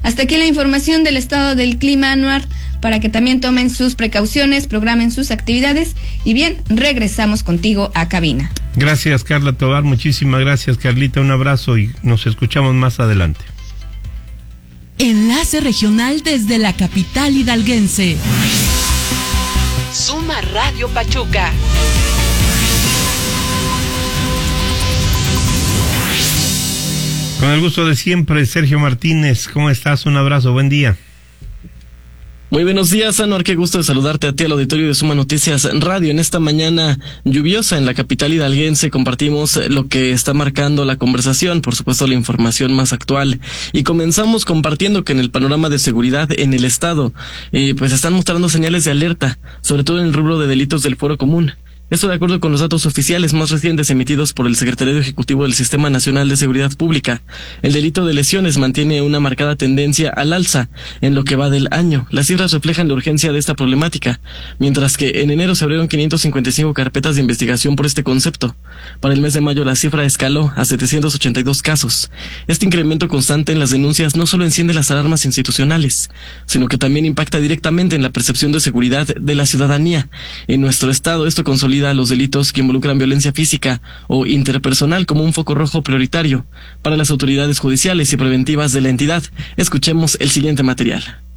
Hasta aquí la información del estado del clima, Anuar, para que también tomen sus precauciones, programen sus actividades y bien, regresamos contigo a cabina. Gracias, Carla Tobar, muchísimas gracias, Carlita, un abrazo y nos escuchamos más adelante. Enlace regional desde la capital hidalguense. Suma Radio Pachuca. Con el gusto de siempre, Sergio Martínez, ¿cómo estás? Un abrazo, buen día. Muy buenos días, Anuar, qué gusto de saludarte a ti al auditorio de Suma Noticias Radio. En esta mañana lluviosa en la capital hidalguense compartimos lo que está marcando la conversación, por supuesto la información más actual. Y comenzamos compartiendo que en el panorama de seguridad en el estado, pues están mostrando señales de alerta, sobre todo en el rubro de delitos del fuero común. Esto de acuerdo con los datos oficiales más recientes emitidos por el Secretariado Ejecutivo del Sistema Nacional de Seguridad Pública. El delito de lesiones mantiene una marcada tendencia al alza en lo que va del año. Las cifras reflejan la urgencia de esta problemática, mientras que en enero se abrieron 555 carpetas de investigación por este concepto. Para el mes de mayo la cifra escaló a 782 casos. Este incremento constante en las denuncias no solo enciende las alarmas institucionales, sino que también impacta directamente en la percepción de seguridad de la ciudadanía. En nuestro estado esto consolida los delitos que involucran violencia física o interpersonal como un foco rojo prioritario para las autoridades judiciales y preventivas de la entidad. Escuchemos el siguiente material.